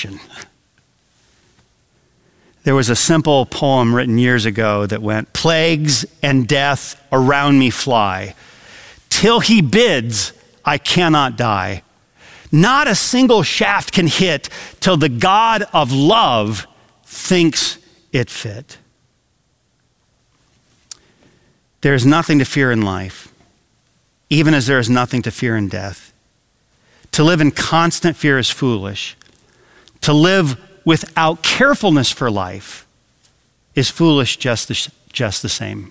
destruction. There was a simple poem written years ago that went, "Plagues and death around me fly. Till he bids, I cannot die. Not a single shaft can hit till the God of love thinks it fit." There is nothing to fear in life, even as there is nothing to fear in death. To live in constant fear is foolish. To live without carefulness for life is foolish just the same.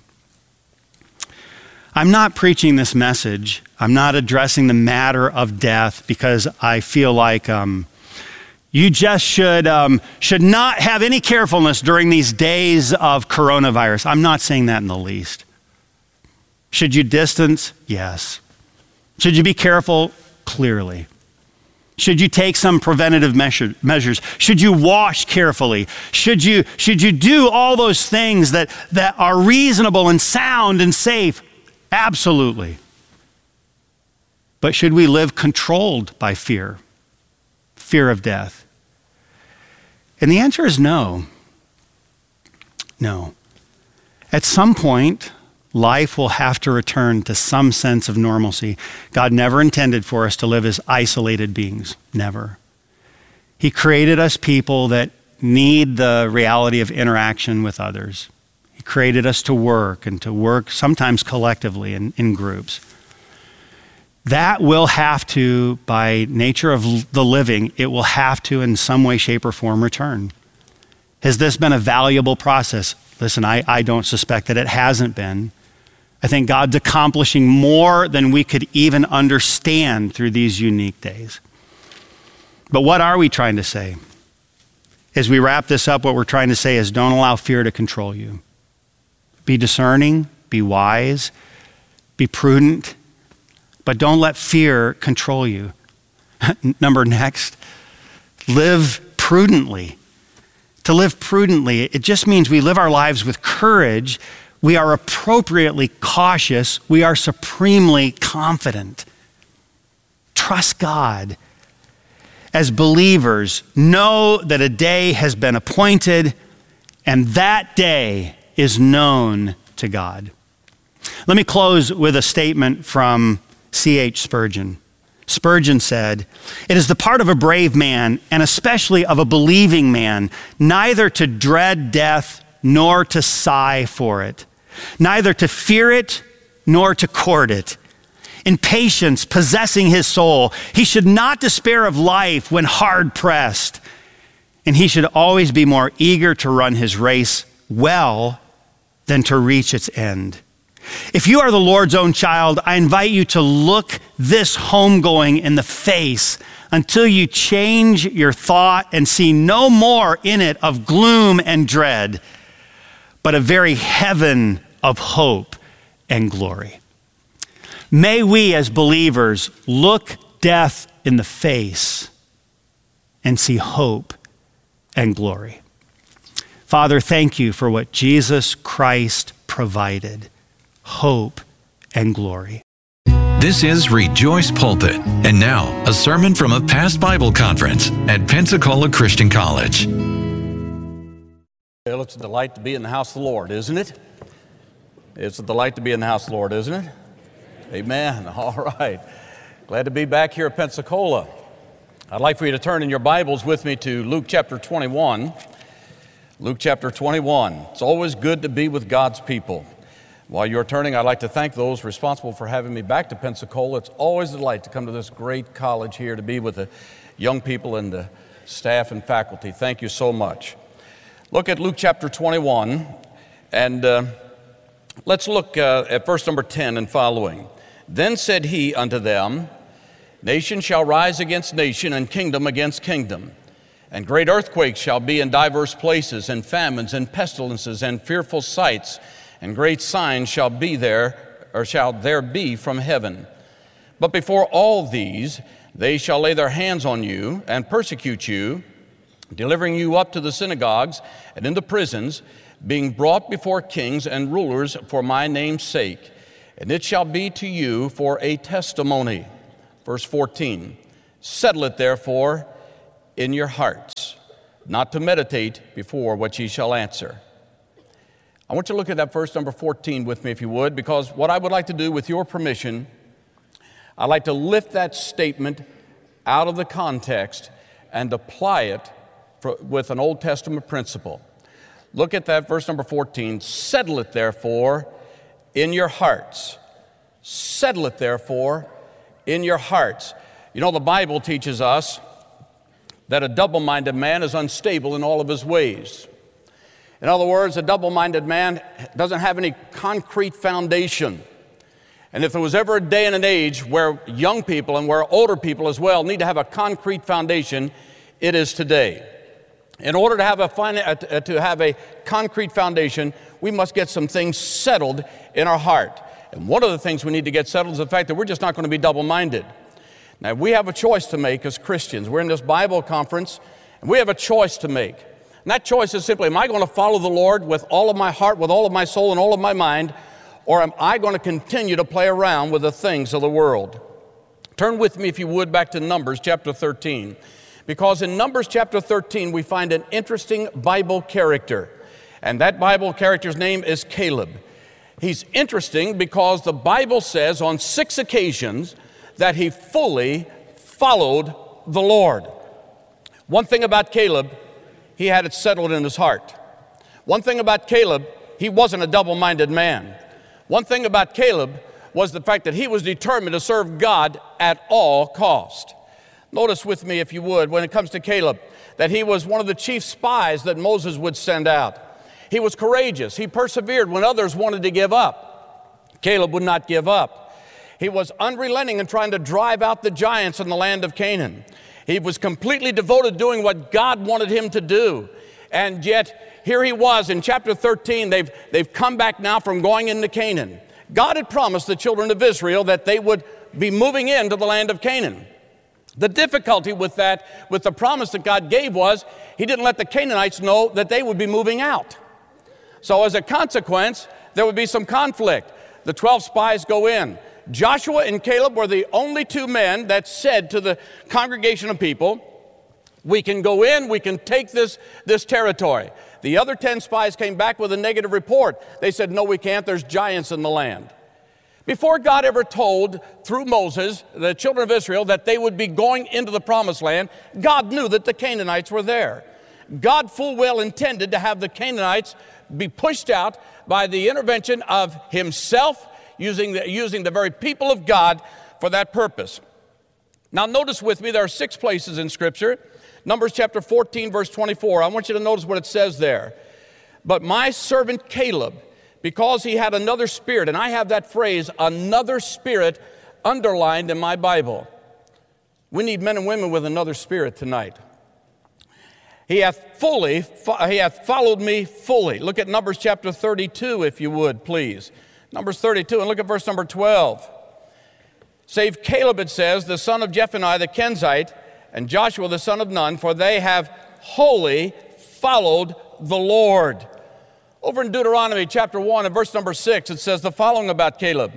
I'm not preaching this message. I'm not addressing the matter of death because I feel like you just should not have any carefulness during these days of coronavirus. I'm not saying that in the least. Should you distance? Yes. Should you be careful? Clearly. Should you take some preventative measures? Should you wash carefully? Should you do all those things that are reasonable and sound and safe? Absolutely. But should we live controlled by fear? Fear of death? And the answer is no. No. At some point, life will have to return to some sense of normalcy. God never intended for us to live as isolated beings. Never. He created us people that need the reality of interaction with others. He created us to work and to work sometimes collectively in groups. That will have to, by nature of the living, it will have to in some way, shape, or form return. Has this been a valuable process? Listen, I don't suspect that it hasn't been. I think God's accomplishing more than we could even understand through these unique days. But what are we trying to say? As we wrap this up, what we're trying to say is don't allow fear to control you. Be discerning, be wise, be prudent, but don't let fear control you. Next, live prudently. To live prudently, it just means we live our lives with courage. We are appropriately cautious. We are supremely confident. Trust God. As believers, know that a day has been appointed, and that day is known to God. Let me close with a statement from C.H. Spurgeon. Spurgeon said, "It is the part of a brave man, and especially of a believing man, neither to dread death nor to sigh for it, neither to fear it nor to court it. In patience possessing his soul, he should not despair of life when hard pressed, and he should always be more eager to run his race well than to reach its end. If you are the Lord's own child, I invite you to look this homegoing in the face until you change your thought and see no more in it of gloom and dread, but a very heaven of hope and glory." May we as believers look death in the face and see hope and glory. Father, thank you for what Jesus Christ provided. Hope and glory. This is Rejoice Pulpit, and now a sermon from a past Bible conference at Pensacola Christian College. Well, it's a delight to be in the house of the Lord, isn't it? It's a delight to be in the house of the Lord, isn't it? Amen. All right. Glad to be back here at Pensacola. I'd like for you to turn in your Bibles with me to Luke chapter 21. Luke chapter 21. It's always good to be with God's people. While you're turning, I'd like to thank those responsible for having me back to Pensacola. It's always a delight to come to this great college here to be with the young people and the staff and faculty. Thank you so much. Look at Luke chapter 21, and let's look at verse number 10 and following. "Then said he unto them, Nation shall rise against nation, and kingdom against kingdom. And great earthquakes shall be in divers places, and famines, and pestilences, and fearful sights, and great signs shall there be from heaven. But before all these, they shall lay their hands on you, and persecute you, delivering you up to the synagogues and in the prisons, being brought before kings and rulers for my name's sake. And it shall be to you for a testimony." Verse 14, "Settle it therefore in your hearts." not to meditate before what ye shall answer. I want you to look at that verse number 14 with me, if you would, because what I would like to do, with your permission, I'd like to lift that statement out of the context and apply it with an Old Testament principle. Look at that verse number 14. Settle it, therefore, in your hearts. Settle it, therefore, in your hearts. You know, the Bible teaches us that a double-minded man is unstable in all of his ways. In other words, a double-minded man doesn't have any concrete foundation. And if there was ever a day and an age where young people and where older people as well need to have a concrete foundation, it is today. In order to have a concrete foundation, we must get some things settled in our heart. And one of the things we need to get settled is the fact that we're just not going to be double-minded. Now, we have a choice to make as Christians. We're in this Bible conference, and we have a choice to make. And that choice is simply, am I going to follow the Lord with all of my heart, with all of my soul, and all of my mind, or am I going to continue to play around with the things of the world? Turn with me, if you would, back to Numbers chapter 13. Because in Numbers chapter 13, we find an interesting Bible character. And that Bible character's name is Caleb. He's interesting because the Bible says on 6 occasions that he fully followed the Lord. One thing about Caleb, he had it settled in his heart. One thing about Caleb, he wasn't a double-minded man. One thing about Caleb was the fact that he was determined to serve God at all cost. Notice with me, if you would, when it comes to Caleb, that he was one of the chief spies that Moses would send out. He was courageous. He persevered when others wanted to give up. Caleb would not give up. He was unrelenting in trying to drive out the giants in the land of Canaan. He was completely devoted to doing what God wanted him to do. And yet, here he was in chapter 13. They've come back now from going into Canaan. God had promised the children of Israel that they would be moving into the land of Canaan. The difficulty with that, with the promise that God gave, was he didn't let the Canaanites know that they would be moving out. So as a consequence, there would be some conflict. The 12 spies go in. Joshua and Caleb were the only 2 men that said to the congregation of people, we can go in, we can take this territory. The other 10 spies came back with a negative report. They said, no, we can't, there's giants in the land. Before God ever told, through Moses, the children of Israel, that they would be going into the promised land, God knew that the Canaanites were there. God full well intended to have the Canaanites be pushed out by the intervention of himself, using the very people of God for that purpose. Now notice with me, there are 6 places in Scripture. Numbers chapter 14, verse 24. I want you to notice what it says there. But my servant Caleb, because he had another spirit, and I have that phrase, another spirit, underlined in my Bible. We need men and women with another spirit tonight. He hath followed me fully. Look at Numbers chapter 32, if you would, please. Numbers 32, and look at verse number 12. Save Caleb, it says, the son of Jephunneh the Kenzite, and Joshua the son of Nun, for they have wholly followed the Lord. Over in Deuteronomy chapter 1 and verse number 6, it says the following about Caleb.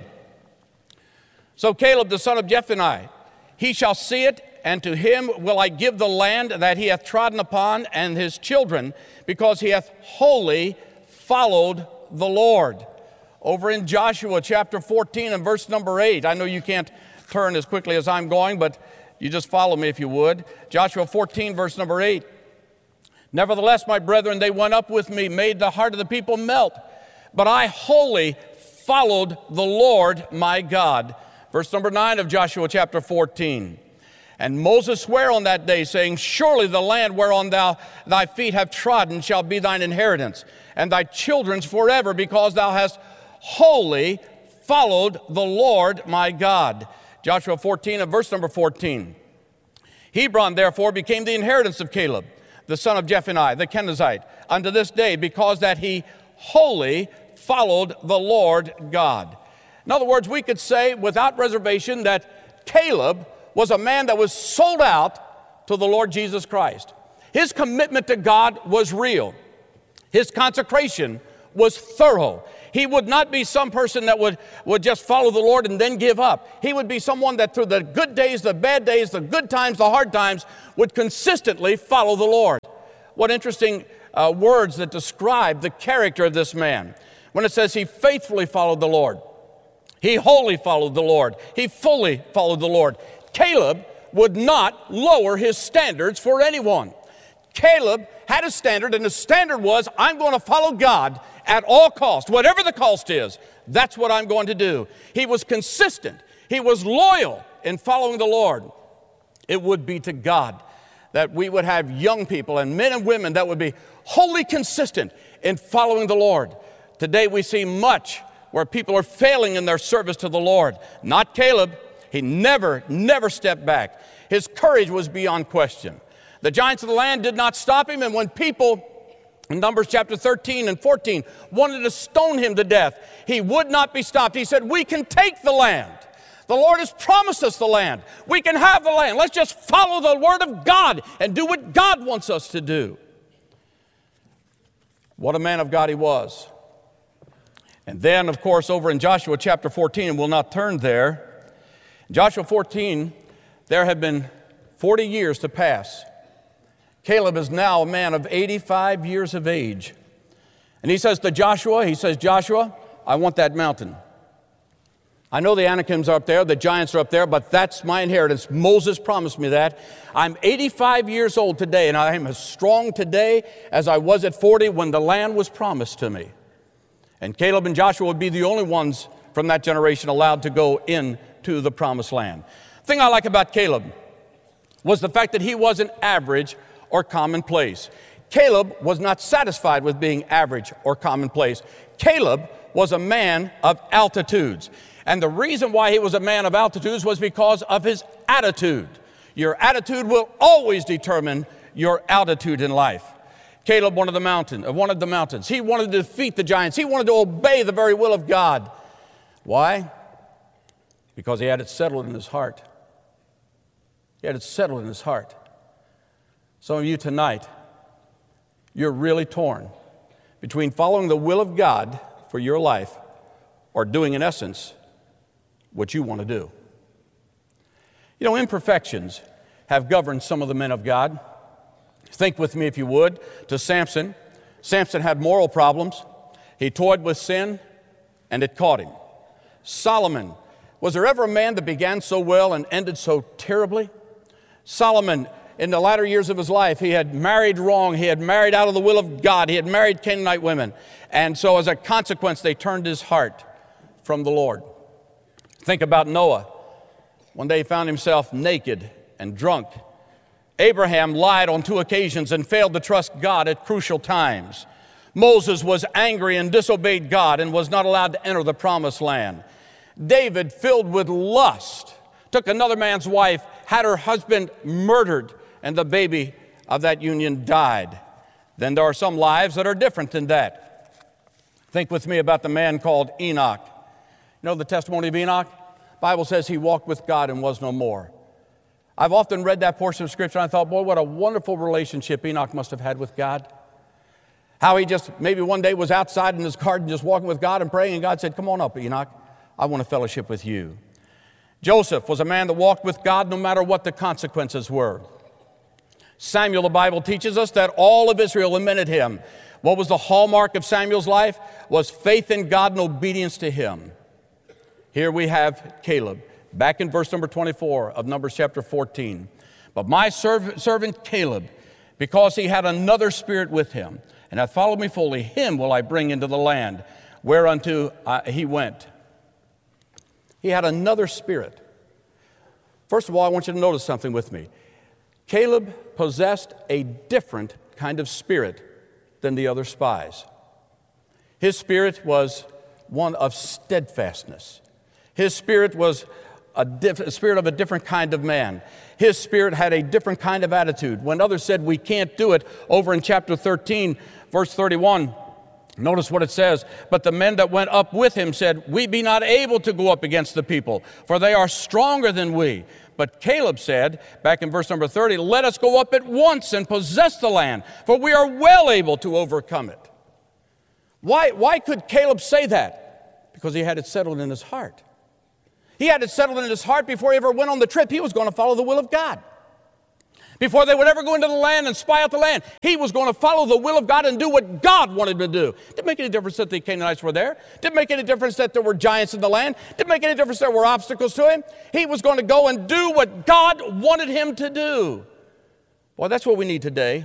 So Caleb the son of Jephunneh, he shall see it, and to him will I give the land that he hath trodden upon, and his children, because he hath wholly followed the Lord. Over in Joshua chapter 14 and verse number 8, I know you can't turn as quickly as I'm going, but you just follow me if you would. Joshua 14 verse number 8. Nevertheless, my brethren, they went up with me, made the heart of the people melt, but I wholly followed the Lord my God. Verse number 9 of Joshua chapter 14. And Moses sware on that day, saying, surely the land whereon thy feet have trodden shall be thine inheritance, and thy children's forever, because thou hast wholly followed the Lord my God. Joshua 14 and verse number 14. Hebron therefore became the inheritance of Caleb, the son of Jephunneh, the Kenizzite, unto this day, because that he wholly followed the Lord God. In other words, we could say without reservation that Caleb was a man that was sold out to the Lord Jesus Christ. His commitment to God was real. His consecration was thorough. He would not be some person that would just follow the Lord and then give up. He would be someone that through the good days, the bad days, the good times, the hard times, would consistently follow the Lord. what interesting words that describe the character of this man. When it says he faithfully followed the Lord, he wholly followed the Lord, he fully followed the Lord. Caleb would not lower his standards for anyone. Caleb had a standard, and the standard was, I'm going to follow God at all costs. Whatever the cost is, that's what I'm going to do. He was consistent. He was loyal in following the Lord. It would be to God that we would have young people and men and women that would be wholly consistent in following the Lord. Today we see much where people are failing in their service to the Lord. Not Caleb. He never stepped back. His courage was beyond question. The giants of the land did not stop him, and when people in Numbers chapter 13 and 14 wanted to stone him to death, he would not be stopped. He said, we can take the land. The Lord has promised us the land. We can have the land. Let's just follow the word of God and do what God wants us to do. What a man of God he was. And then, of course, over in Joshua chapter 14, and we'll not turn there. Joshua 14, there have been 40 years to pass. Caleb is now a man of 85 years of age. And he says to Joshua, Joshua, I want that mountain. I know the Anakims are up there, the giants are up there, but that's my inheritance. Moses promised me that. I'm 85 years old today, and I am as strong today as I was at 40 when the land was promised to me. And Caleb and Joshua would be the only ones from that generation allowed to go into the promised land. The thing I like about Caleb was the fact that he wasn't average or commonplace. Caleb was not satisfied with being average or commonplace. Caleb was a man of altitudes. And the reason why he was a man of altitudes was because of his attitude. Your attitude will always determine your altitude in life. Caleb wanted the mountains. He wanted to defeat the giants. He wanted to obey the very will of God. Why? Because he had it settled in his heart. He had it settled in his heart. Some of you tonight, you're really torn between following the will of God for your life or doing, in essence, what you want to do. You know, imperfections have governed some of the men of God. Think with me, if you would, to Samson. Samson had moral problems. He toyed with sin, and it caught him. Solomon, was there ever a man that began so well and ended so terribly? Solomon, in the latter years of his life, he had married wrong. He had married out of the will of God. He had married Canaanite women. And so as a consequence, they turned his heart from the Lord. Think about Noah. One day he found himself naked and drunk. Abraham lied on 2 occasions and failed to trust God at crucial times. Moses was angry and disobeyed God and was not allowed to enter the promised land. David, filled with lust, took another man's wife, had her husband murdered, and the baby of that union died. Then there are some lives that are different than that. Think with me about the man called Enoch. You know the testimony of Enoch? The Bible says he walked with God and was no more. I've often read that portion of Scripture and I thought, boy, what a wonderful relationship Enoch must have had with God. How he just maybe one day was outside in his garden just walking with God and praying, and God said, come on up, Enoch. I want to fellowship with you. Joseph was a man that walked with God no matter what the consequences were. Samuel, the Bible teaches us that all of Israel lamented him. What was the hallmark of Samuel's life? Was faith in God and obedience to him. Here we have Caleb, back in verse number 24 of Numbers chapter 14. But my servant Caleb, because he had another spirit with him, and hath followed me fully, him will I bring into the land whereunto he went. He had another spirit. First of all, I want you to notice something with me. Caleb possessed a different kind of spirit than the other spies. His spirit was one of steadfastness. His spirit was a spirit of a different kind of man. His spirit had a different kind of attitude. When others said, we can't do it, over in chapter 13, verse 31, notice what it says. But the men that went up with him said, we be not able to go up against the people, for they are stronger than we. But Caleb said, back in verse number 30, let us go up at once and possess the land, for we are well able to overcome it. Why could Caleb say that? Because he had it settled in his heart. He had it settled in his heart before he ever went on the trip. He was going to follow the will of God. Before they would ever go into the land and spy out the land, he was going to follow the will of God and do what God wanted him to do. Didn't make any difference that the Canaanites were there. Didn't make any difference that there were giants in the land. Didn't make any difference there were obstacles to him. He was going to go and do what God wanted him to do. Boy, that's what we need today.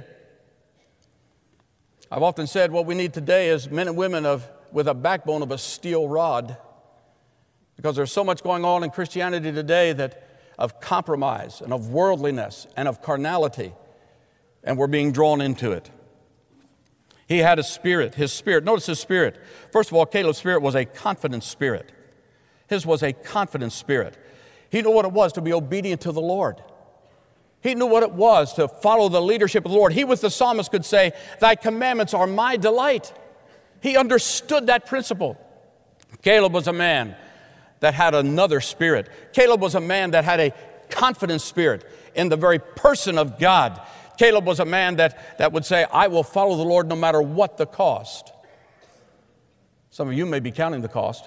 I've often said what we need today is men and women with a backbone of a steel rod, because there's so much going on in Christianity today of compromise and of worldliness and of carnality, and we're being drawn into it. He had a spirit, his spirit. Notice his spirit. First of all, Caleb's spirit was a confident spirit. His was a confident spirit. He knew what it was to be obedient to the Lord. He knew what it was to follow the leadership of the Lord. He, with the psalmist, could say, "Thy commandments are my delight." He understood that principle. Caleb was a man that had another spirit. Caleb was a man that had a confident spirit in the very person of God. Caleb was a man that would say, "I will follow the Lord no matter what the cost." Some of you may be counting the cost.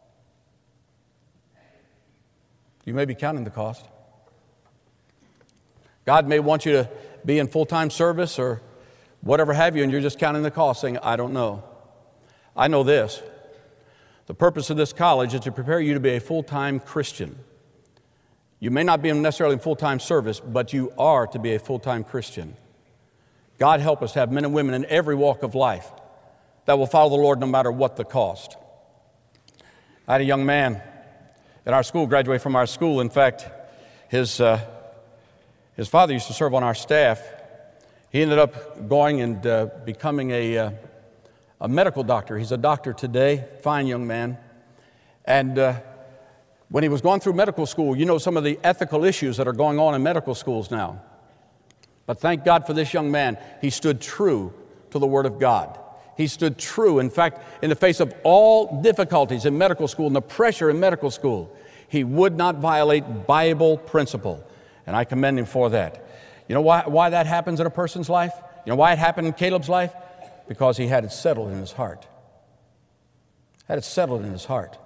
You may be counting the cost. God may want you to be in full-time service or whatever have you, and you're just counting the cost, saying, "I don't know." I know this. The purpose of this college is to prepare you to be a full-time Christian. You may not be necessarily in full-time service, but you are to be a full-time Christian. God help us to have men and women in every walk of life that will follow the Lord no matter what the cost. I had a young man at our school graduate from our school. In fact, his father used to serve on our staff. He ended up going and becoming a medical doctor. He's a doctor today, fine young man. And when he was going through medical school, you know some of the ethical issues that are going on in medical schools now. But thank God for this young man. He stood true to the Word of God. He stood true. In fact, in the face of all difficulties in medical school and the pressure in medical school, he would not violate Bible principle. And I commend him for that. You know why that happens in a person's life? You know why it happened in Caleb's life? Because he had it settled in his heart. Had it settled in his heart.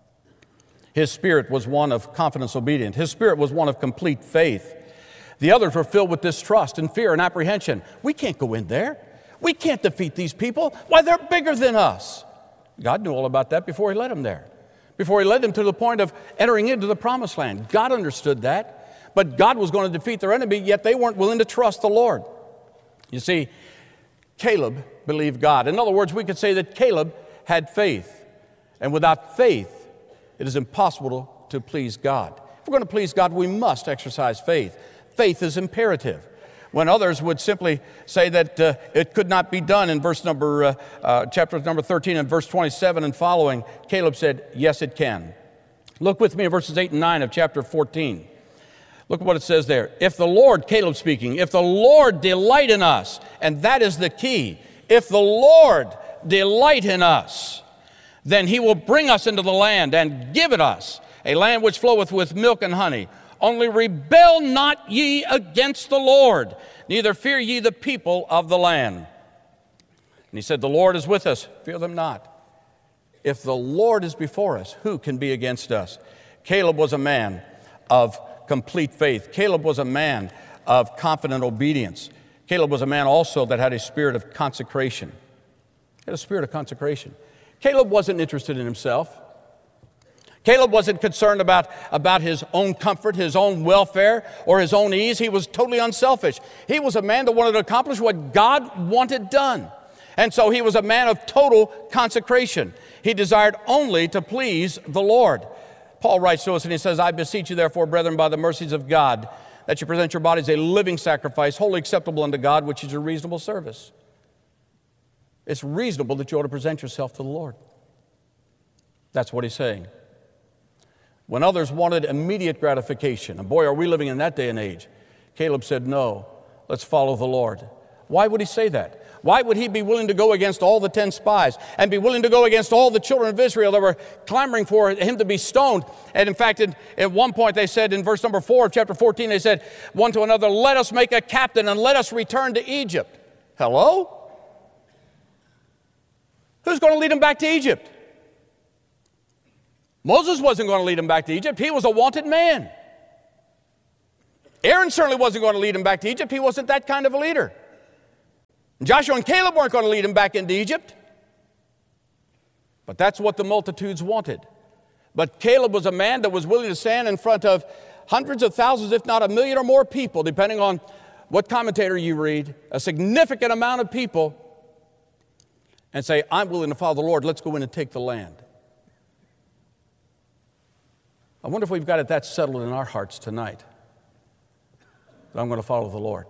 His spirit was one of confidence, obedience. His spirit was one of complete faith. The others were filled with distrust and fear and apprehension. We can't go in there. We can't defeat these people. Why, they're bigger than us. God knew all about that before he led them there. Before he led them to the point of entering into the promised land. God understood that. But God was going to defeat their enemy, yet they weren't willing to trust the Lord. You see, Caleb believed God. In other words, we could say that Caleb had faith. And without faith, it is impossible to please God. If we're going to please God, we must exercise faith. Faith is imperative. When others would simply say that it could not be done in chapter number 13 and verse 27 and following, Caleb said, yes, it can. Look with me at verses 8 and 9 of chapter 14. Look at what it says there. If the Lord, Caleb speaking, if the Lord delight in us, and that is the key, if the Lord delight in us, then he will bring us into the land and give it us, a land which floweth with milk and honey. Only rebel not ye against the Lord, neither fear ye the people of the land. And he said, the Lord is with us, fear them not. If the Lord is before us, who can be against us? Caleb was a man of complete faith. Caleb was a man of confident obedience. Caleb was a man also that had a spirit of consecration. He had a spirit of consecration. Caleb wasn't interested in himself. Caleb wasn't concerned about his own comfort, his own welfare, or his own ease. He was totally unselfish. He was a man that wanted to accomplish what God wanted done. And so he was a man of total consecration. He desired only to please the Lord. Paul writes to us and he says, I beseech you therefore, brethren, by the mercies of God, that you present your bodies a living sacrifice, wholly acceptable unto God, which is your reasonable service. It's reasonable that you ought to present yourself to the Lord. That's what he's saying. When others wanted immediate gratification, and boy, are we living in that day and age, Caleb said, no, let's follow the Lord. Why would he say that? Why would he be willing to go against all the 10 spies and be willing to go against all the children of Israel that were clamoring for him to be stoned? And in fact, at one point they said in verse number 4 of chapter 14, they said one to another, let us make a captain and let us return to Egypt. Hello? Who's going to lead them back to Egypt? Moses wasn't going to lead him back to Egypt. He was a wanted man. Aaron certainly wasn't going to lead him back to Egypt. He wasn't that kind of a leader. Joshua and Caleb weren't going to lead him back into Egypt. But that's what the multitudes wanted. But Caleb was a man that was willing to stand in front of hundreds of thousands, if not 1 million or more people, depending on what commentator you read, a significant amount of people, and say, I'm willing to follow the Lord. Let's go in and take the land. I wonder if we've got it that settled in our hearts tonight, that I'm going to follow the Lord,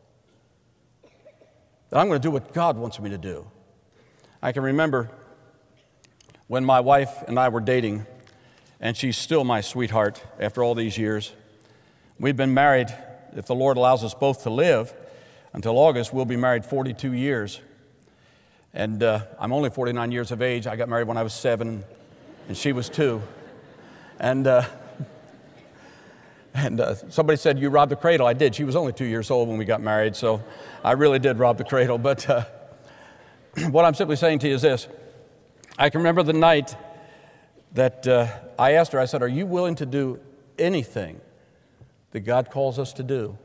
that I'm going to do what God wants me to do. I can remember when my wife and I were dating, and she's still my sweetheart after all these years. We've been married, if the Lord allows us both to live, until August, we'll be married 42 years. And I'm only 49 years of age. I got married when I was 7, and she was 2. And somebody said, you robbed the cradle. I did. She was only 2 years old when we got married, so I really did rob the cradle. But what I'm simply saying to you is this. I can remember the night that I asked her, I said, are you willing to do anything that God calls us to do?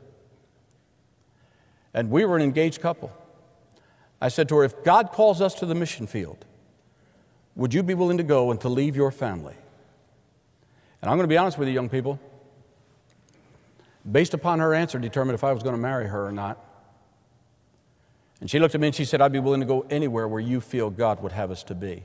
And we were an engaged couple. I said to her, if God calls us to the mission field, would you be willing to go and to leave your family? And I'm going to be honest with you, young people. Based upon her answer, determined if I was going to marry her or not. And she looked at me and she said, I'd be willing to go anywhere where you feel God would have us to be.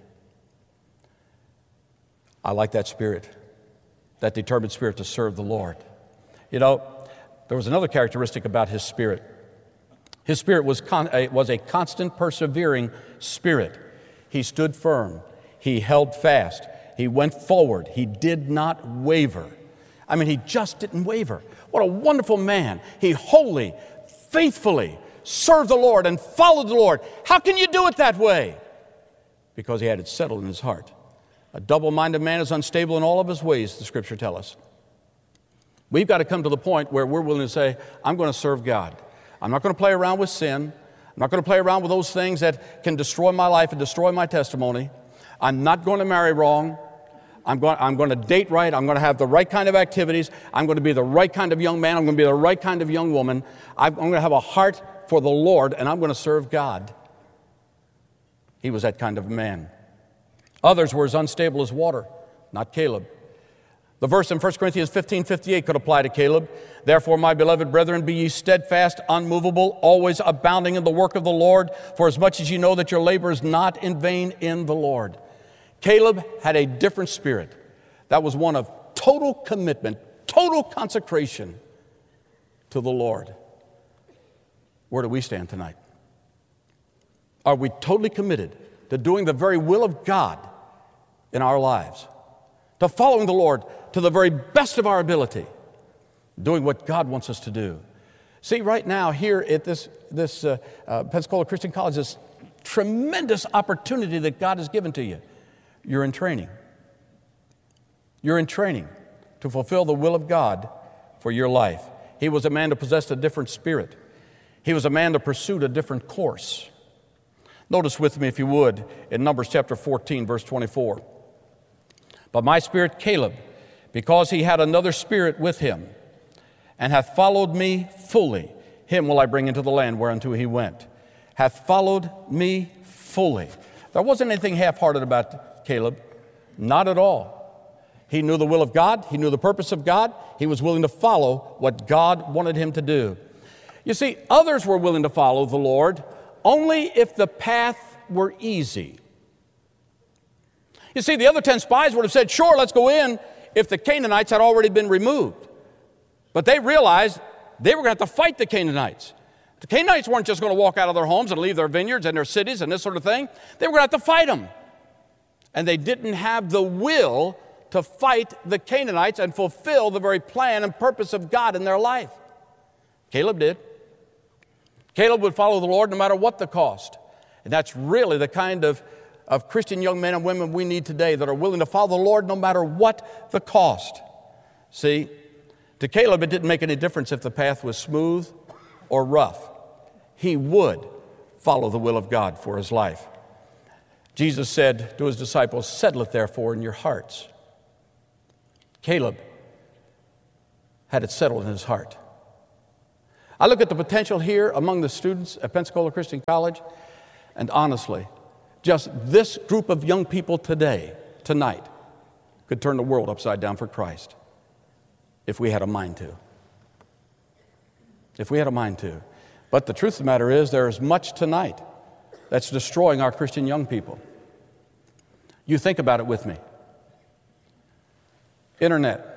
I like that spirit, that determined spirit to serve the Lord. You know, there was another characteristic about his spirit. His spirit was a constant, persevering spirit. He stood firm. He held fast. He went forward. He did not waver. I mean, he just didn't waver. What a wonderful man. He wholly, faithfully served the Lord and followed the Lord. How can you do it that way? Because he had it settled in his heart. A double-minded man is unstable in all of his ways, the Scripture tells us. We've got to come to the point where we're willing to say, I'm going to serve God. I'm not going to play around with sin. I'm not going to play around with those things that can destroy my life and destroy my testimony. I'm not going to marry wrong. I'm going to date right. I'm going to have the right kind of activities. I'm going to be the right kind of young man. I'm going to be the right kind of young woman. I'm going to have a heart for the Lord, and I'm going to serve God. He was that kind of a man. Others were as unstable as water, not Caleb. The verse in 1 Corinthians 15:58 could apply to Caleb. Therefore, my beloved brethren, be ye steadfast, unmovable, always abounding in the work of the Lord, for as much as you know that your labor is not in vain in the Lord. Caleb had a different spirit. That was one of total commitment, total consecration to the Lord. Where do we stand tonight? Are we totally committed to doing the very will of God in our lives? To following the Lord to the very best of our ability, doing what God wants us to do. See, right now here at this Pensacola Christian College, this tremendous opportunity that God has given to you. You're in training. You're in training to fulfill the will of God for your life. He was a man that possessed a different spirit. He was a man that pursued a different course. Notice with me, if you would, in Numbers chapter 14, verse 24. But my spirit Caleb, because he had another spirit with him, and hath followed me fully, him will I bring into the land whereunto he went. Hath followed me fully. There wasn't anything half-hearted about Caleb. Not at all. He knew the will of God. He knew the purpose of God. He was willing to follow what God wanted him to do. You see, others were willing to follow the Lord only if the path were easy. You see, the other 10 spies would have said, sure, let's go in, if the Canaanites had already been removed. But they realized they were going to have to fight the Canaanites. The Canaanites weren't just going to walk out of their homes and leave their vineyards and their cities and this sort of thing. They were going to have to fight them. And they didn't have the will to fight the Canaanites and fulfill the very plan and purpose of God in their life. Caleb did. Caleb would follow the Lord no matter what the cost. And that's really the kind of Christian young men and women we need today that are willing to follow the Lord no matter what the cost. See, to Caleb it didn't make any difference if the path was smooth or rough. He would follow the will of God for his life. Jesus said to his disciples, settle it therefore in your hearts. Caleb had it settled in his heart. I look at the potential here among the students at Pensacola Christian College, and honestly, just this group of young people tonight, could turn the world upside down for Christ if we had a mind to. If we had a mind to. But the truth of the matter is, there is much tonight that's destroying our Christian young people. You think about it with me. Internet.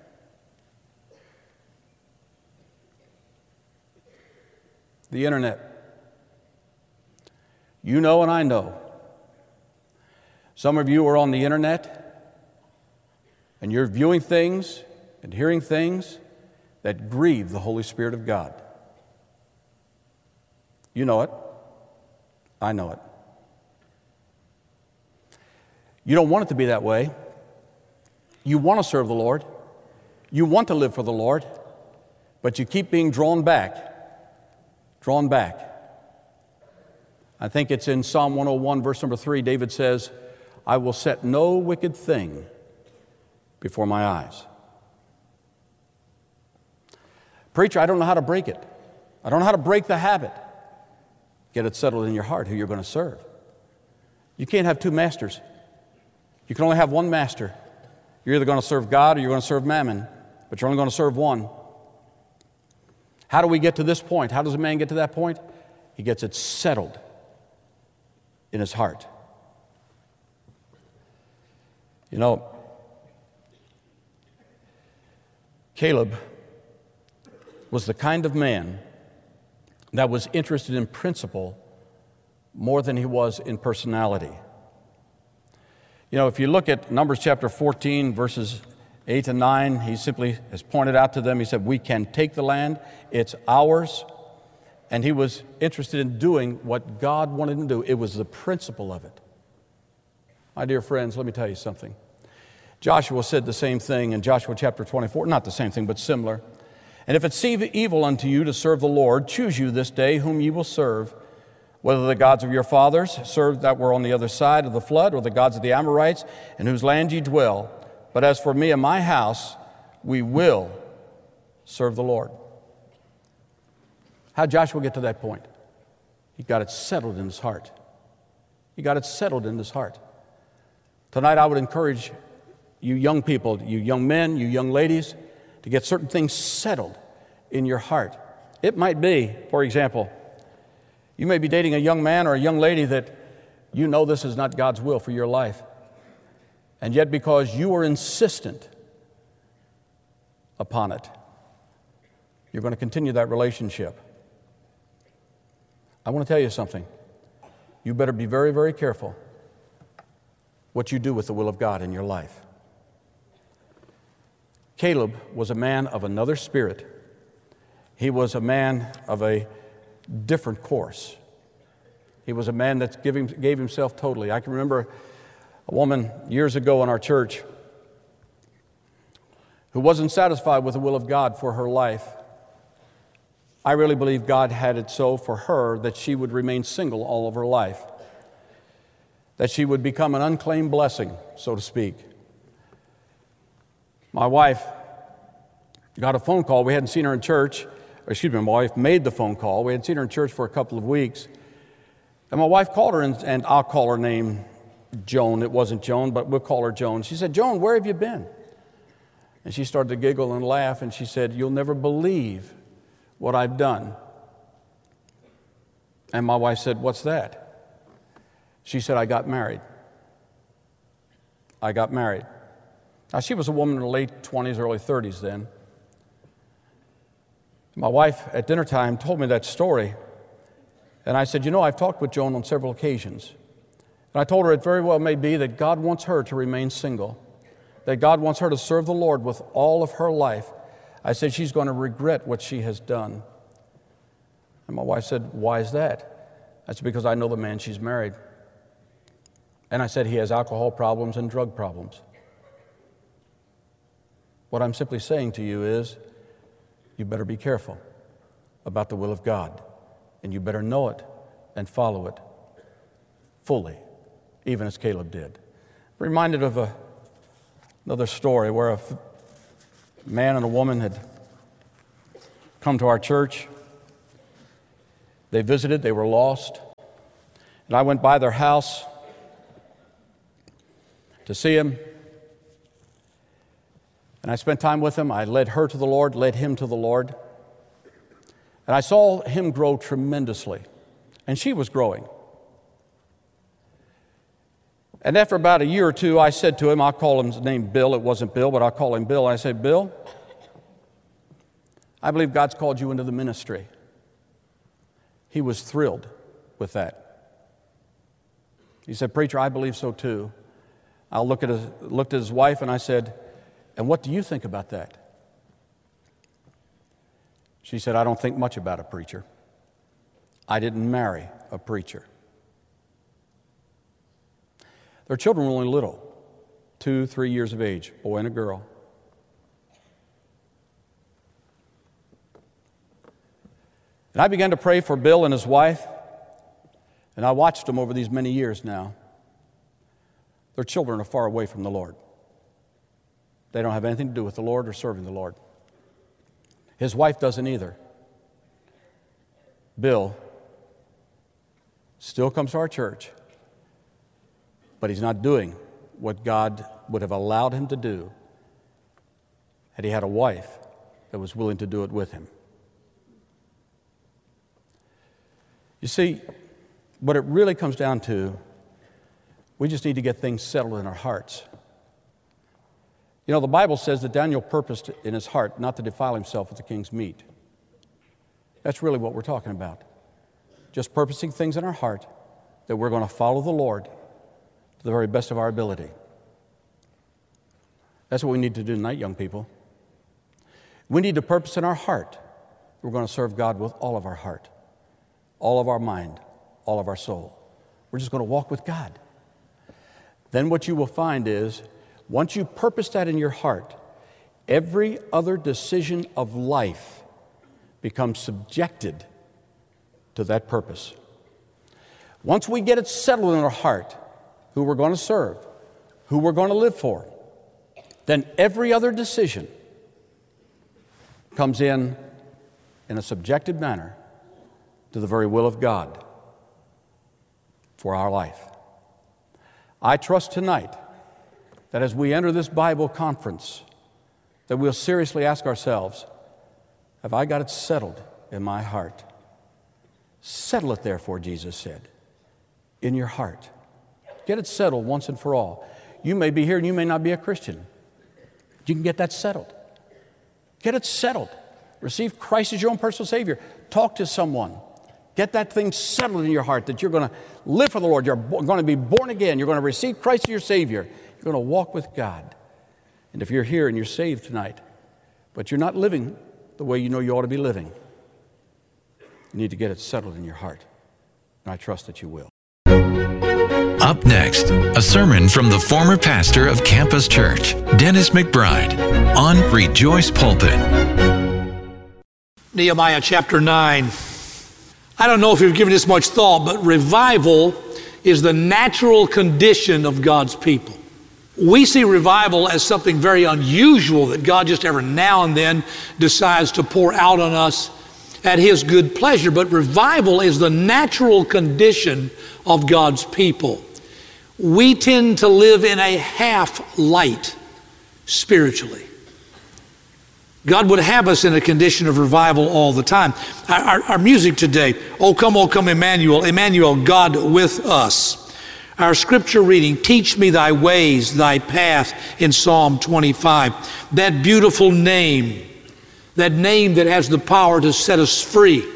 The internet. You know and I know. Some of you are on the internet and you're viewing things and hearing things that grieve the Holy Spirit of God. You know it. I know it. You don't want it to be that way. You want to serve the Lord. You want to live for the Lord, but you keep being drawn back. Drawn back. I think it's in Psalm 101, verse number 3, David says, I will set no wicked thing before my eyes. Preacher, I don't know how to break it. I don't know how to break the habit. Get it settled in your heart who you're going to serve. You can't have two masters. You can only have one master. You're either going to serve God or you're going to serve Mammon, but you're only going to serve one. How do we get to this point? How does a man get to that point? He gets it settled in his heart. You know, Caleb was the kind of man that was interested in principle more than he was in personality. You know, if you look at Numbers chapter 14, verses 8 and 9, he simply has pointed out to them, he said, we can take the land, it's ours. And he was interested in doing what God wanted him to do. It was the principle of it. My dear friends, let me tell you something. Joshua said the same thing in Joshua chapter 24, not the same thing, but similar. And if it seem evil unto you to serve the Lord, choose you this day whom ye will serve, whether the gods of your fathers served that were on the other side of the flood, or the gods of the Amorites, in whose land ye dwell. But as for me and my house, we will serve the Lord. How did Joshua get to that point? He got it settled in his heart. He got it settled in his heart. Tonight I would encourage you young people, you young men, you young ladies, to get certain things settled in your heart. It might be, for example, you may be dating a young man or a young lady that you know this is not God's will for your life. And yet because you are insistent upon it, you're going to continue that relationship. I want to tell you something. You better be very, very careful what you do with the will of God in your life. Caleb was a man of another spirit. He was a man of a different course. He was a man that gave himself totally. I can remember a woman years ago in our church who wasn't satisfied with the will of God for her life. I really believe God had it so for her that she would remain single all of her life, that she would become an unclaimed blessing, so to speak. My wife got a phone call. We hadn't seen her in church. My wife made the phone call. We hadn't seen her in church for a couple of weeks. And my wife called her, and I'll call her name Joan. It wasn't Joan, but we'll call her Joan. She said, Joan, where have you been? And she started to giggle and laugh, and she said, you'll never believe what I've done. And my wife said, what's that? She said, I got married. I got married. Now, she was a woman in her late 20s, early 30s then. My wife at dinner time told me that story. And I said, you know, I've talked with Joan on several occasions. And I told her it very well may be that God wants her to remain single, that God wants her to serve the Lord with all of her life. I said, she's going to regret what she has done. And my wife said, why is that? I said, because I know the man she's married. And I said, he has alcohol problems and drug problems. What I'm simply saying to you is, you better be careful about the will of God, and you better know it and follow it fully, even as Caleb did. I'm reminded of another story where a man and a woman had come to our church. They visited, they were lost. And I went by their house to see him. And I spent time with him. I led her to the Lord, led him to the Lord. And I saw him grow tremendously. And she was growing. And after about a year or two, I said to him, I'll call him his name Bill. It wasn't Bill, but I'll call him Bill. I said, Bill, I believe God's called you into the ministry. He was thrilled with that. He said, Preacher, I believe so too. I looked at his wife and I said, and what do you think about that? She said, I don't think much about a preacher. I didn't marry a preacher. Their children were only little, 2, 3 years of age, boy and a girl. And I began to pray for Bill and his wife, and I watched them over these many years now. Their children are far away from the Lord. They don't have anything to do with the Lord or serving the Lord. His wife doesn't either. Bill still comes to our church, but he's not doing what God would have allowed him to do had he had a wife that was willing to do it with him. You see, what it really comes down to, we just need to get things settled in our hearts. You know, the Bible says that Daniel purposed in his heart not to defile himself with the king's meat. That's really what we're talking about. Just purposing things in our heart that we're going to follow the Lord to the very best of our ability. That's what we need to do tonight, young people. We need to purpose in our heart that we're going to serve God with all of our heart, all of our mind, all of our soul. We're just going to walk with God. Then what you will find is, once you purpose that in your heart, every other decision of life becomes subjected to that purpose. Once we get it settled in our heart, who we're going to serve, who we're going to live for, then every other decision comes in a subjective manner to the very will of God for our life. I trust tonight that as we enter this Bible conference, that we'll seriously ask ourselves, have I got it settled in my heart? Settle it, therefore, Jesus said, in your heart. Get it settled once and for all. You may be here and you may not be a Christian. You can get that settled. Get it settled. Receive Christ as your own personal Savior. Talk to someone. Get that thing settled in your heart that you're going to live for the Lord. You're going to be born again. You're going to receive Christ as your Savior. You're going to walk with God. And if you're here and you're saved tonight, but you're not living the way you know you ought to be living, you need to get it settled in your heart. And I trust that you will. Up next, a sermon from the former pastor of Campus Church, Dennis McBride, on Rejoice Pulpit. Nehemiah chapter 9. I don't know if you've given this much thought, but revival is the natural condition of God's people. We see revival as something very unusual that God just every now and then decides to pour out on us at His good pleasure. But revival is the natural condition of God's people. We tend to live in a half light spiritually. God would have us in a condition of revival all the time. Our music today, O come, Emmanuel, Emmanuel, God with us. Our scripture reading, teach me thy ways, thy path, in Psalm 25. That beautiful name, that name that has the power to set us free.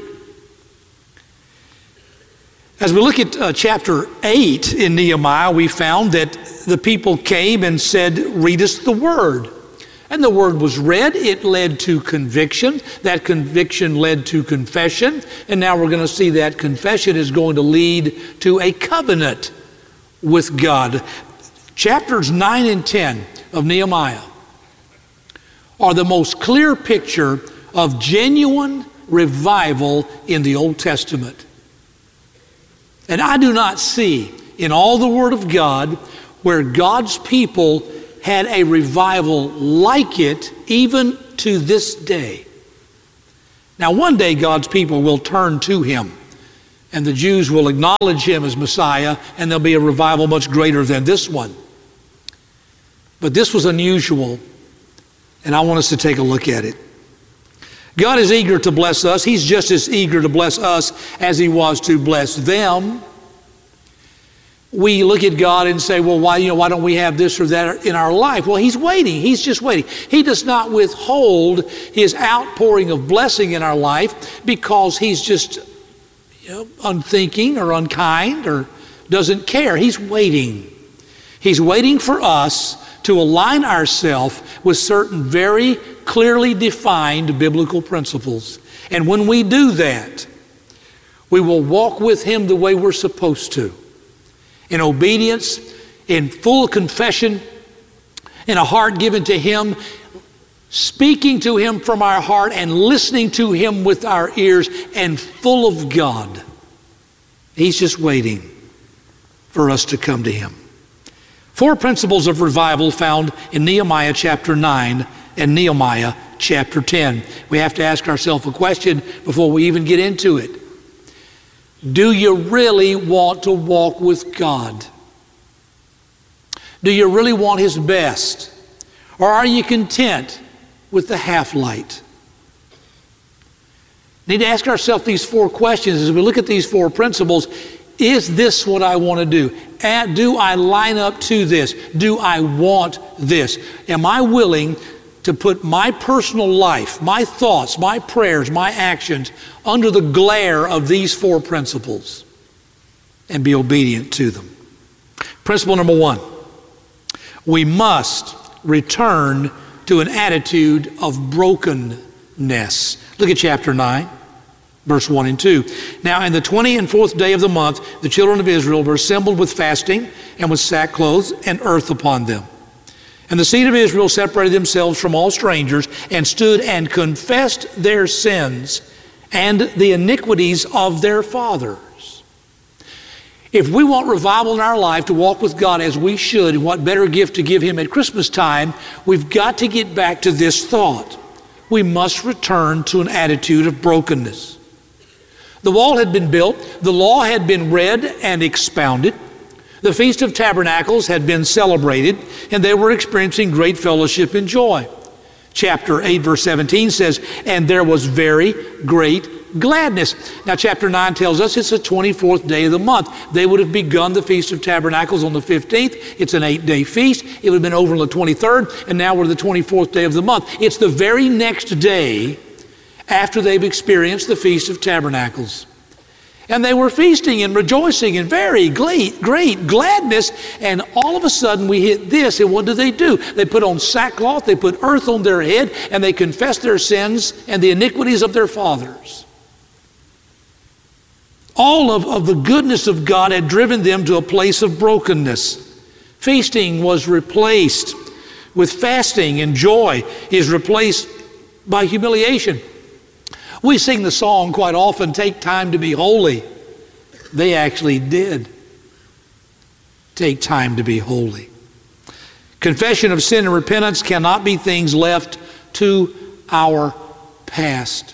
As we look at chapter 8 in Nehemiah, we found that the people came and said, read us the word. And the word was read. It led to conviction. That conviction led to confession. And now we're going to see that confession is going to lead to a covenant with God. Chapters 9 and 10 of Nehemiah are the most clear picture of genuine revival in the Old Testament. And I do not see in all the Word of God where God's people had a revival like it even to this day. Now one day God's people will turn to Him and the Jews will acknowledge him as Messiah, and there'll be a revival much greater than this one. But this was unusual, and I want us to take a look at it. God is eager to bless us. He's just as eager to bless us as he was to bless them. We look at God and say, well, why don't we have this or that in our life? Well, he's waiting. He's just waiting. He does not withhold his outpouring of blessing in our life because he's just unthinking or unkind or doesn't care. He's waiting. He's waiting for us to align ourselves with certain very clearly defined biblical principles. And when we do that, we will walk with him the way we're supposed to. In obedience, in full confession, in a heart given to him, speaking to him from our heart and listening to him with our ears, and full of God. He's just waiting for us to come to him. 4 principles of revival found in Nehemiah chapter 9 and Nehemiah chapter 10. We have to ask ourselves a question before we even get into it. Do you really want to walk with God? Do you really want his best? Or are you content with the half light? We need to ask ourselves these 4 questions as we look at these 4 principles. Is this what I want to do? And do I line up to this? Do I want this? Am I willing to put my personal life, my thoughts, my prayers, my actions under the glare of these 4 principles and be obedient to them? Principle number 1, we must return to an attitude of brokenness. Look at chapter 9. Verse 1 and 2. Now in the 24th day of the month, the children of Israel were assembled with fasting and with sackcloth and earth upon them. And the seed of Israel separated themselves from all strangers and stood and confessed their sins and the iniquities of their fathers. If we want revival in our life to walk with God as we should, and what better gift to give him at Christmas time, we've got to get back to this thought. We must return to an attitude of brokenness. The wall had been built, the law had been read and expounded, the Feast of Tabernacles had been celebrated, and they were experiencing great fellowship and joy. Chapter 8, verse 17 says, and there was very great gladness. Now chapter 9 tells us it's the 24th day of the month. They would have begun the Feast of Tabernacles on the 15th. It's an 8-day feast. It would have been over on the 23rd, and now we're the 24th day of the month. It's the very next day after they've experienced the Feast of Tabernacles. And they were feasting and rejoicing in very great gladness. And all of a sudden we hit this, and what do? They put on sackcloth, they put earth on their head, and they confessed their sins and the iniquities of their fathers. All of the goodness of God had driven them to a place of brokenness. Feasting was replaced with fasting, and joy is replaced by humiliation. We sing the song quite often, take time to be holy. They actually did take time to be holy. Confession of sin and repentance cannot be things left to our past.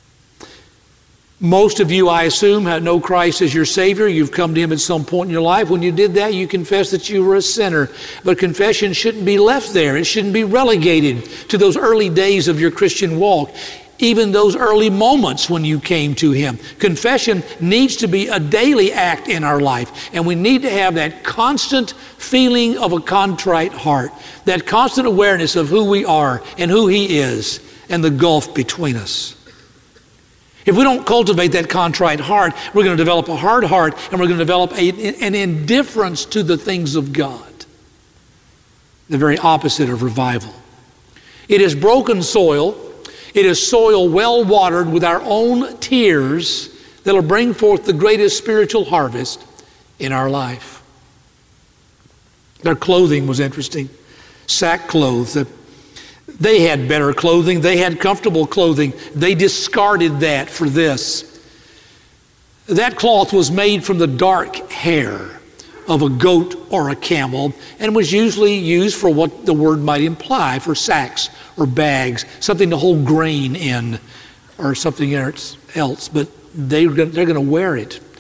Most of you, I assume, know Christ as your Savior. You've come to him at some point in your life. When you did that, you confessed that you were a sinner. But confession shouldn't be left there. It shouldn't be relegated to those early days of your Christian walk. Even those early moments when you came to him. Confession needs to be a daily act in our life. And we need to have that constant feeling of a contrite heart. That constant awareness of who we are and who he is and the gulf between us. If we don't cultivate that contrite heart, we're going to develop a hard heart, and we're going to develop an indifference to the things of God. The very opposite of revival. It is broken soil. It is soil well watered with our own tears that will bring forth the greatest spiritual harvest in our life. Their clothing was interesting. Sackcloth. They had better clothing. They had comfortable clothing. They discarded that for this. That cloth was made from the dark hair of a goat or a camel, and was usually used for what the word might imply, for sacks or bags, something to hold grain in or something else. But they're going to wear it.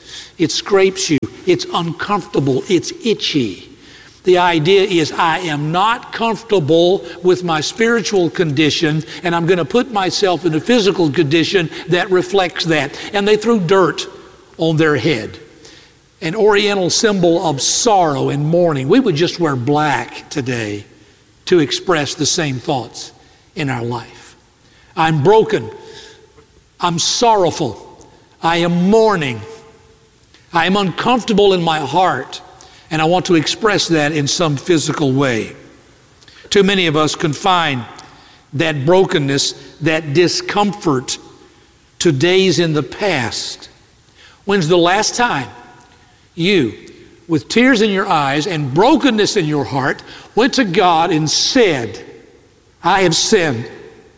It scrapes you. It's uncomfortable. It's itchy. The idea is I am not comfortable with my spiritual condition, and I'm going to put myself in a physical condition that reflects that. And they threw dirt on their head, an oriental symbol of sorrow and mourning. We would just wear black today to express the same thoughts in our life. I'm broken. I'm sorrowful. I am mourning. I am uncomfortable in my heart, and I want to express that in some physical way. Too many of us confine that brokenness, that discomfort to days in the past. When's the last time you, with tears in your eyes and brokenness in your heart, went to God and said, I have sinned.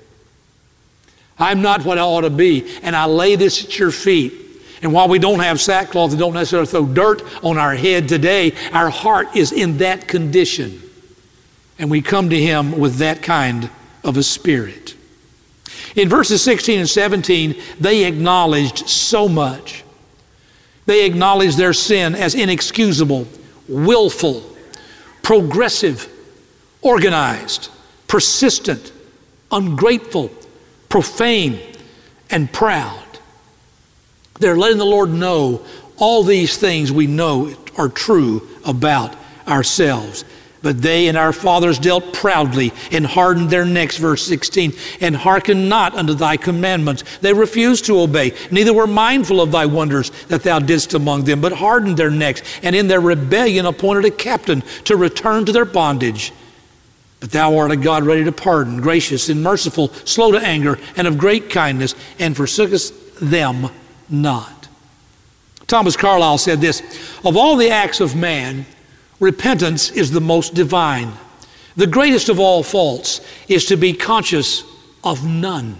I'm not what I ought to be, and I lay this at your feet. And while we don't have sackcloth and don't necessarily throw dirt on our head today, our heart is in that condition. And we come to Him with that kind of a spirit. In verses 16 and 17, they acknowledged so much. They acknowledged their sin as inexcusable, willful, progressive, organized, persistent, ungrateful, profane, and proud. They're letting the Lord know all these things we know are true about ourselves. But they and our fathers dealt proudly and hardened their necks, verse 16, and hearkened not unto thy commandments. They refused to obey, neither were mindful of thy wonders that thou didst among them, but hardened their necks, and in their rebellion appointed a captain to return to their bondage. But thou art a God ready to pardon, gracious and merciful, slow to anger, and of great kindness, and forsookest them not. Thomas Carlyle said this, of all the acts of man, repentance is the most divine. The greatest of all faults is to be conscious of none.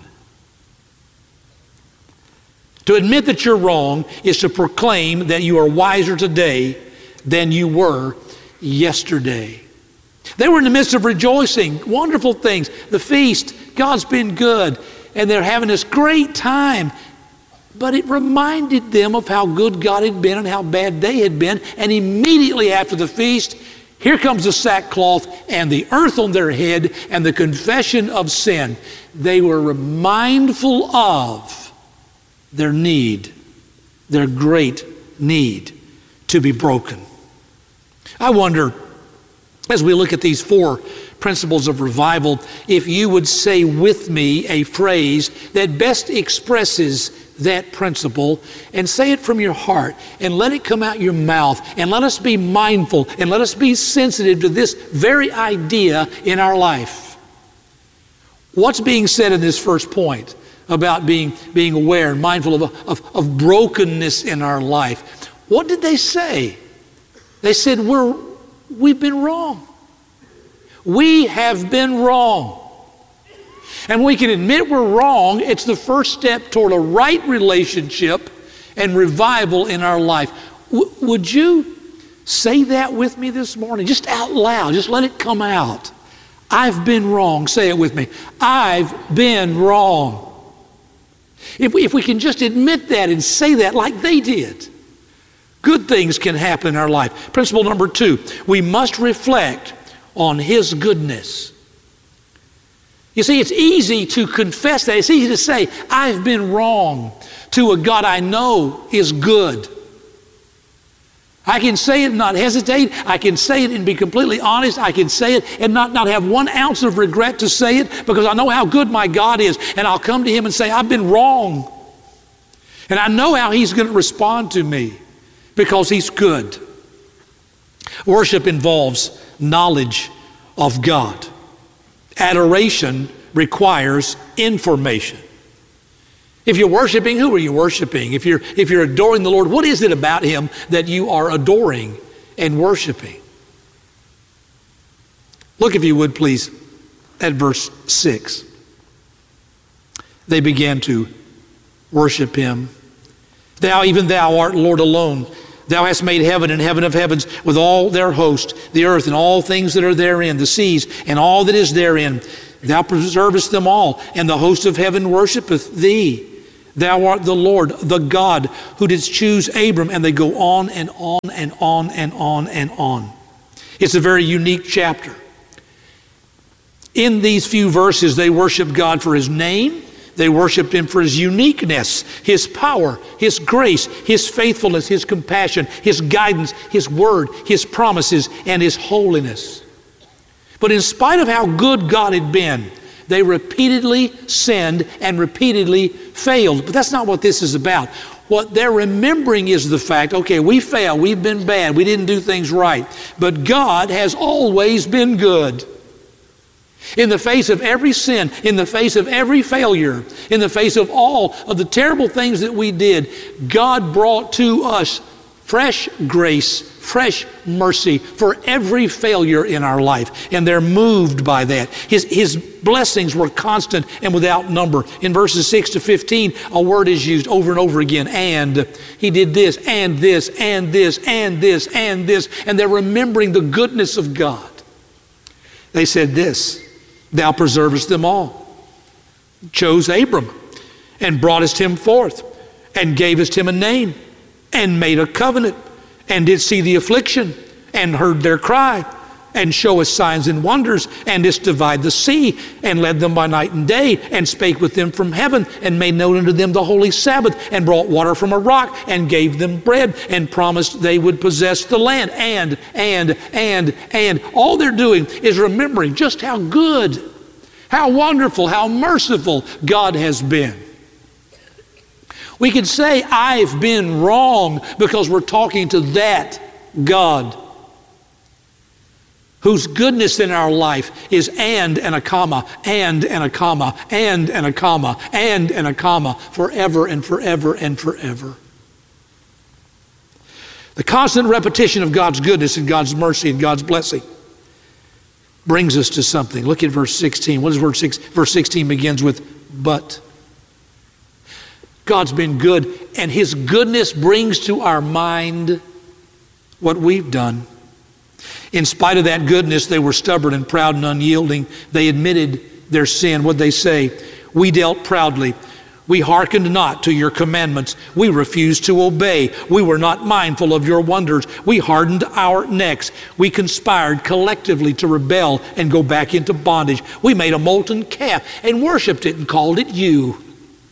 To admit that you're wrong is to proclaim that you are wiser today than you were yesterday. They were in the midst of rejoicing, wonderful things, the feast, God's been good, and they're having this great time. But it reminded them of how good God had been and how bad they had been. And immediately after the feast, here comes the sackcloth and the earth on their head and the confession of sin. They were mindful of their need, their great need to be broken. I wonder, as we look at these four principles of revival, if you would say with me a phrase that best expresses that principle, and say it from your heart and let it come out your mouth, and let us be mindful and let us be sensitive to this very idea in our life. What's being said in this first point about being aware and mindful of brokenness in our life? What did they say? They said, we've been wrong. We have been wrong. And we can admit we're wrong. It's the first step toward a right relationship and revival in our life. Would you say that with me this morning? Just out loud. Just let it come out. I've been wrong. Say it with me. I've been wrong. If we can just admit that and say that like they did, good things can happen in our life. Principle number 2, we must reflect on His goodness. You see, it's easy to confess that. It's easy to say, I've been wrong, to a God I know is good. I can say it and not hesitate. I can say it and be completely honest. I can say it and not have 1 ounce of regret to say it, because I know how good my God is. And I'll come to Him and say, I've been wrong. And I know how He's going to respond to me, because He's good. Worship involves knowledge of God. Adoration requires information. If you're worshiping, who are you worshiping? If you're adoring the Lord, what is it about Him that you are adoring and worshiping? Look, if you would, please, at verse 6. They began to worship Him. Thou, even Thou, art Lord alone. Thou hast made heaven and heaven of heavens with all their host, the earth and all things that are therein, the seas and all that is therein. Thou preservest them all, and the host of heaven worshipeth Thee. Thou art the Lord, the God, who didst choose Abram. And they go on and on and on and on and on. It's a very unique chapter. In these few verses, they worship God for His name. They worshiped Him for His uniqueness, His power, His grace, His faithfulness, His compassion, His guidance, His word, His promises, and His holiness. But in spite of how good God had been, they repeatedly sinned and repeatedly failed. But that's not what this is about. What they're remembering is the fact, okay, we failed, we've been bad, we didn't do things right. But God has always been good. In the face of every sin, in the face of every failure, in the face of all of the terrible things that we did, God brought to us fresh grace, fresh mercy for every failure in our life. And they're moved by that. His blessings were constant and without number. In verses 6 to 15, a word is used over and over again. And He did this, and this, and this, and this, and this. And they're remembering the goodness of God. They said this, Thou preservest them all. Chose Abram and broughtest him forth and gavest him a name and made a covenant and did see the affliction and heard their cry and showest signs and wonders and didst divide the sea and led them by night and day and spake with them from heaven and made known unto them the holy Sabbath and brought water from a rock and gave them bread and promised they would possess the land. And all they're doing is remembering just how good, how wonderful, how merciful God has been. We could say, I've been wrong, because we're talking to that God whose goodness in our life is and a comma, and a comma, and a comma, and a comma, forever and forever and forever. The constant repetition of God's goodness and God's mercy and God's blessing brings us to something. Look at verse 16. What is verse 6? Verse 16 begins with, but. God's been good, and His goodness brings to our mind what we've done. In spite of that goodness, they were stubborn and proud and unyielding. They admitted their sin. What'd they say? We dealt proudly. We hearkened not to your commandments. We refused to obey. We were not mindful of your wonders. We hardened our necks. We conspired collectively to rebel and go back into bondage. We made a molten calf and worshiped it and called it you.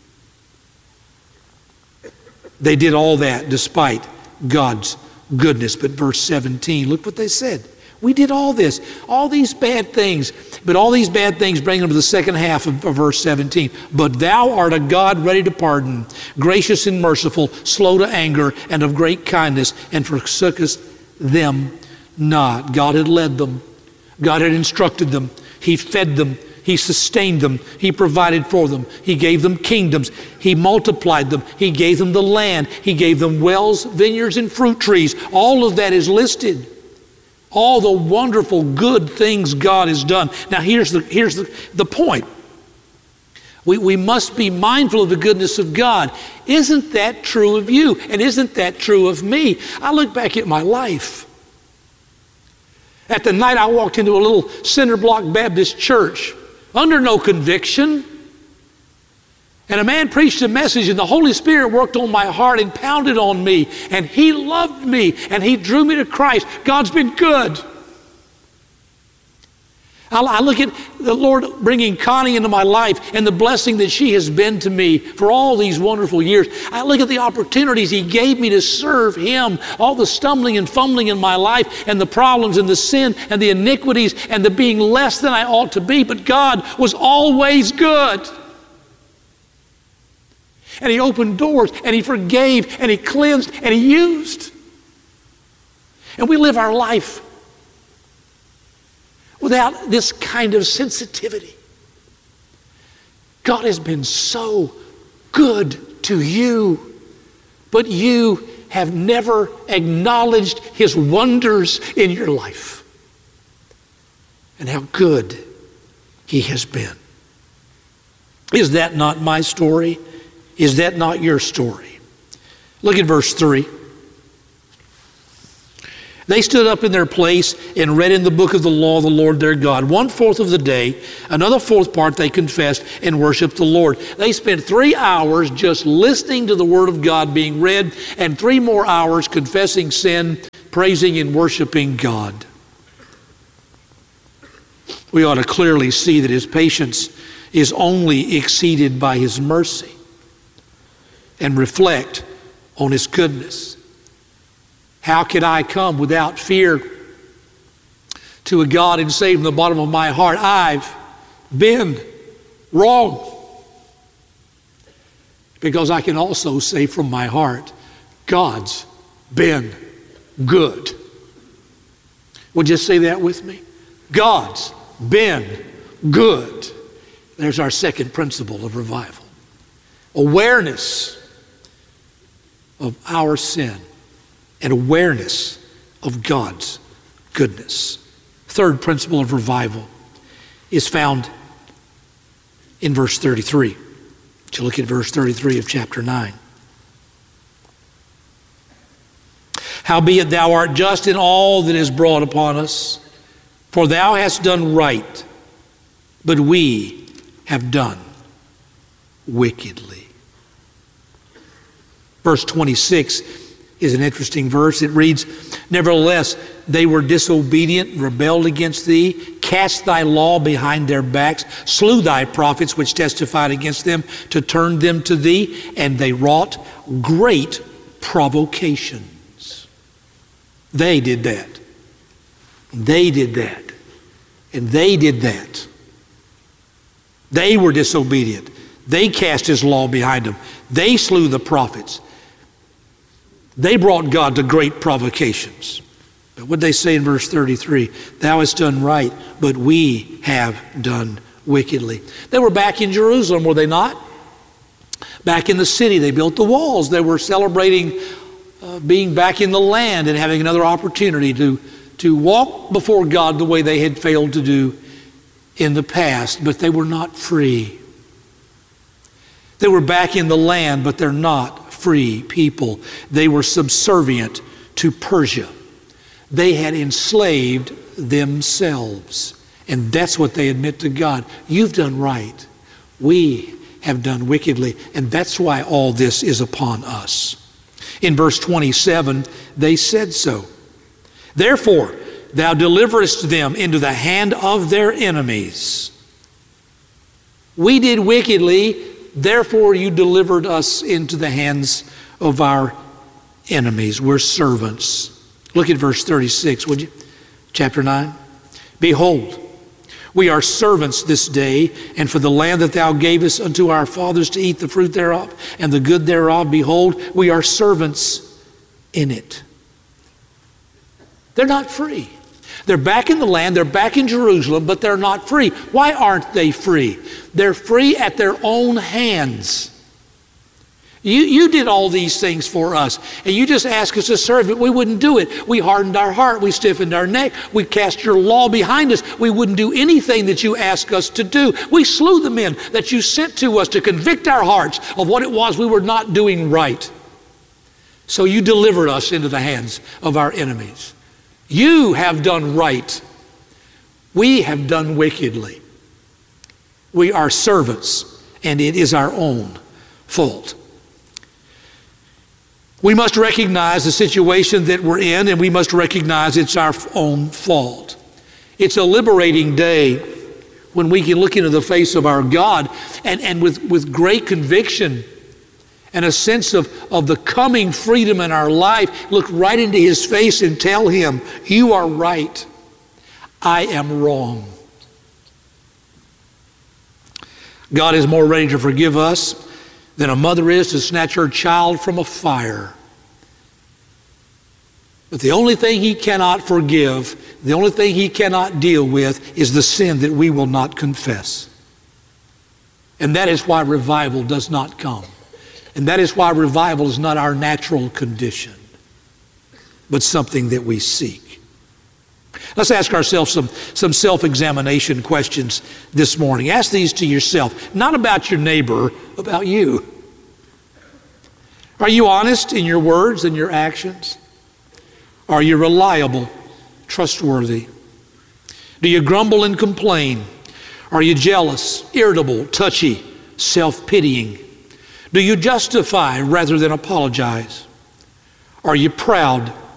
They did all that despite God's goodness. But verse 17, look what they said. We did all this, all these bad things. But all these bad things bring them to the second half of verse 17. But thou art a God ready to pardon, gracious and merciful, slow to anger, and of great kindness, and forsookest them not. God had led them. God had instructed them. He fed them. He sustained them. He provided for them. He gave them kingdoms. He multiplied them. He gave them the land. He gave them wells, vineyards, and fruit trees. All of that is listed. All the wonderful, good things God has done. Now here's the point. We must be mindful of the goodness of God. Isn't that true of you? And isn't that true of me? I look back at my life. At the night I walked into a little cinder block Baptist church, under no conviction. And a man preached a message, and the Holy Spirit worked on my heart and pounded on me. And He loved me, and He drew me to Christ. God's been good. I look at the Lord bringing Connie into my life and the blessing that she has been to me for all these wonderful years. I look at the opportunities He gave me to serve Him, all the stumbling and fumbling in my life and the problems and the sin and the iniquities and the being less than I ought to be. But God was always good. And He opened doors, and He forgave, and He cleansed, and He used. And we live our life without this kind of sensitivity. God has been so good to you, but you have never acknowledged His wonders in your life and how good He has been. Is that not my story? Is that not your story? Look at verse 3. They stood up in their place and read in the book of the law of the Lord their God. 1/4 of the day, another fourth part they confessed and worshiped the Lord. They spent 3 hours just listening to the Word of God being read, and 3 more hours confessing sin, praising and worshiping God. We ought to clearly see that His patience is only exceeded by His mercy, and reflect on His goodness. How can I come without fear to a God and say from the bottom of my heart, I've been wrong? Because I can also say from my heart, God's been good. Would you say that with me? God's been good. There's our second principle of revival. Awareness of our sin and awareness of God's goodness. Third principle of revival is found in verse 33. Would you look at verse 33 of chapter 9? Howbeit thou art just in all that is brought upon us, for thou hast done right, but we have done wickedly. Verse 26 is an interesting verse. It reads, Nevertheless, they were disobedient, rebelled against thee, cast thy law behind their backs, slew thy prophets which testified against them, to turn them to thee, and they wrought great provocations. They did that. They did that. And they did that. They were disobedient. They cast His law behind them. They slew the prophets. They brought God to great provocations. But what they say in verse 33, thou hast done right, but we have done wickedly. They were back in Jerusalem, were they not? Back in the city, they built the walls. They were celebrating being back in the land and having another opportunity to walk before God the way they had failed to do in the past, but they were not free. They were back in the land, but they're not free people. They were subservient to Persia. They had enslaved themselves. And that's what they admit to God. You've done right. We have done wickedly. And that's why all this is upon us. In verse 27, they said so. Therefore, thou deliverest them into the hand of their enemies. We did wickedly, therefore you delivered us into the hands of our enemies. We're servants. Look at verse 36, would you? Chapter 9. Behold, we are servants this day, and for the land that thou gavest unto our fathers to eat the fruit thereof and the good thereof, behold, we are servants in it. They're not free. They're back in the land, they're back in Jerusalem, but they're not free. Why aren't they free? They're free at their own hands. You did all these things for us, and you just asked us to serve it. We wouldn't do it. We hardened our heart. We stiffened our neck. We cast your law behind us. We wouldn't do anything that you asked us to do. We slew the men that you sent to us to convict our hearts of what it was we were not doing right. So you delivered us into the hands of our enemies. You have done right. We have done wickedly. We are servants, and it is our own fault. We must recognize the situation that we're in, and we must recognize it's our own fault. It's a liberating day when we can look into the face of our God and with great conviction and a sense of the coming freedom in our life, look right into His face and tell Him, you are right, I am wrong. God is more ready to forgive us than a mother is to snatch her child from a fire. But the only thing He cannot forgive, the only thing He cannot deal with is the sin that we will not confess. And that is why revival does not come. And that is why revival is not our natural condition, but something that we seek. Let's ask ourselves some self-examination questions this morning. Ask these to yourself, not about your neighbor, about you. Are you honest in your words and your actions? Are you reliable, trustworthy? Do you grumble and complain? Are you jealous, irritable, touchy, self-pitying? Do you justify rather than apologize? Are you proud